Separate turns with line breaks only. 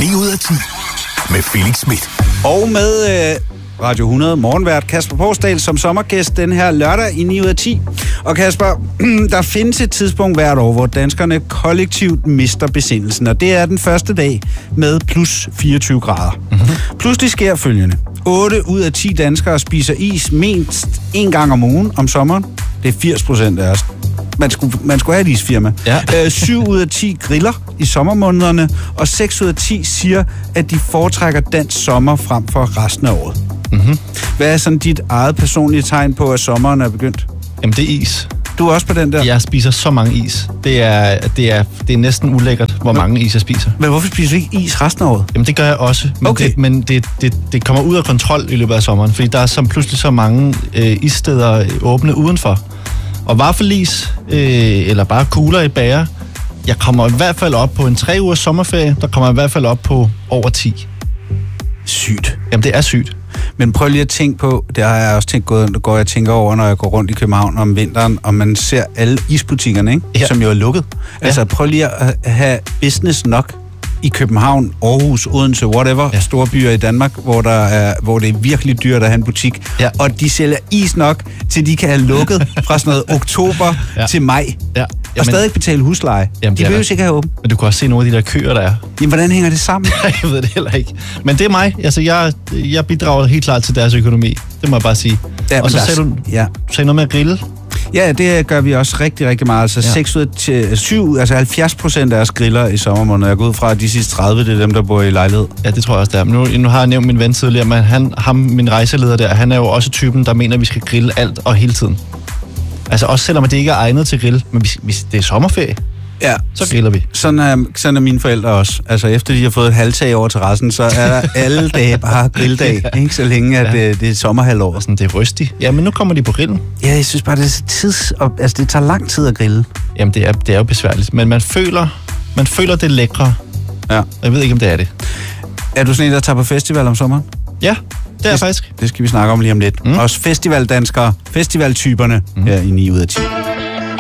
9 ud af 10 med Felix Smith.
Og med Radio 100 morgenvært Kasper Porsdal som sommergæst den her lørdag i 9 ud af 10. Og Kasper, der findes et tidspunkt hvert år, hvor danskerne kollektivt mister besindelsen, og det er den første dag med plus 24 grader. Mm-hmm. Pludselig sker følgende. 8 ud af 10 danskere spiser is mindst en gang om ugen om sommeren. Det er 80% af os. Man skulle have et isfirma. Ja. 7 ud af 10 griller i sommermånederne, og 6 ud af 10 siger, at de foretrækker dansk sommer frem for resten af året. Mm-hmm. Hvad er sådan dit eget personlige tegn på, at sommeren er begyndt?
Jamen, det er is.
Du er også på den der?
Jeg spiser så mange is. Det er næsten ulækkert, hvor mange is jeg spiser.
Men hvorfor spiser du ikke is resten af året?
Jamen, det gør jeg også. Men, det kommer ud af kontrol i løbet af sommeren, fordi der er pludselig så mange issteder åbne udenfor. Og vaffelis, eller bare kugler i bager, jeg kommer i hvert fald op på en 3 ugers sommerferie, der kommer jeg i hvert fald op på over 10.
Sygt.
Jamen, det er sygt.
Men prøv lige at tænke på, det har jeg også tænker over, når jeg går rundt i København om vinteren, og man ser alle isbutikkerne, ikke? Ja. Som jo er lukket. Ja. Altså prøv lige at have business nok i København, Aarhus, Odense, whatever, store byer i Danmark, hvor det er virkelig dyrt at have en butik. Ja. Og de sælger is nok, til de kan have lukket fra sådan noget oktober til maj. Ja. Og stadig betale husleje. Jamen, de vil jo sikkert have åben.
Men du kan også se nogle af de der køer, der er.
Jamen, hvordan hænger det sammen?
Jeg ved det heller ikke. Men det er mig. Altså, jeg bidrager helt klart til deres økonomi. Det må jeg bare sige. Ja, og så sagde du sagde noget med at grille.
Ja, det gør vi også rigtig, rigtig meget. Altså 6 ud af 7, altså 70% af os griller i sommermåneden. Jeg går ud fra, at de sidste 30, det er dem, der bor i lejlighed. Ja,
det tror jeg også, der. Nu har jeg nævnt min ven tidligere, men min rejseleder der, han er jo også typen, der mener, at vi skal grille alt og hele tiden. Altså også selvom det ikke er egnet til grill, men det er sommerferie. Ja, så griller vi.
Sådan er mine forældre også. Altså efter de har fået et halvtag over terrassen, så er der alle dage bare grilldag, ikke? Så længe at det er sommerhalvår.
Sådan, det er rystigt. Ja, men nu kommer de på grillen.
Ja, jeg synes bare, det tager lang tid at grille.
Jamen, det er jo besværligt. Men man føler det lækre. Ja. Jeg ved ikke, om det er det.
Er du sådan en, der tager på festival om sommeren?
Ja, det er jeg faktisk.
Det skal vi snakke om lige om lidt. Også festivaldanskere, festivaltyperne her i 9 ud af 10.